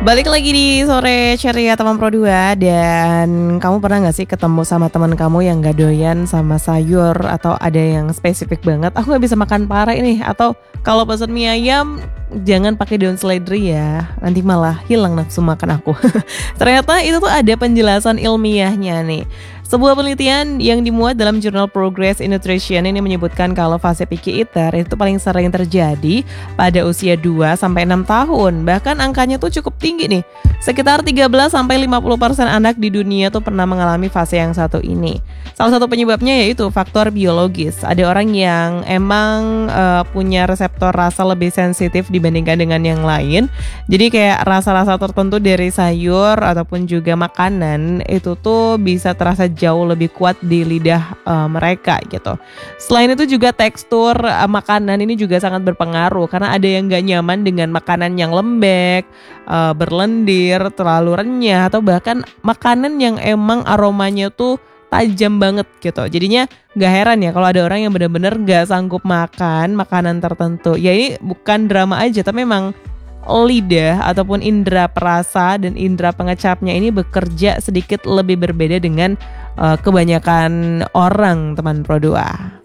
Balik lagi di sore ceria teman Pro 2. Dan kamu pernah gak sih ketemu sama teman kamu yang gak doyan sama sayur, atau ada yang spesifik banget, aku gak bisa makan pare ini, atau kalau pesen mie ayam jangan pakai daun seledri ya, nanti malah hilang nafsu makan aku. Ternyata itu tuh ada penjelasan ilmiahnya nih. Sebuah penelitian yang dimuat dalam jurnal Progress in Nutrition ini menyebutkan kalau fase picky eater itu paling sering terjadi pada usia 2-6 tahun. Bahkan angkanya tuh cukup tinggi nih. Sekitar 13-50% anak di dunia tuh pernah mengalami fase yang satu ini. Salah satu penyebabnya yaitu faktor biologis. Ada orang yang emang punya reseptor rasa lebih sensitif dibandingkan dengan yang lain. Jadi kayak rasa-rasa tertentu dari sayur ataupun juga makanan itu tuh bisa terasa jauh lebih kuat di lidah mereka gitu. Selain itu juga tekstur makanan ini juga sangat berpengaruh, karena ada yang gak nyaman dengan makanan yang lembek, berlendir, terlalu renyah, atau bahkan makanan yang emang aromanya tuh tajam banget gitu. Jadinya gak heran ya kalau ada orang yang benar-benar gak sanggup makan makanan tertentu. Ya ini bukan drama aja, tapi memang lidah ataupun indera perasa dan indera pengecapnya ini bekerja sedikit lebih berbeda dengan kebanyakan orang teman Pro 2.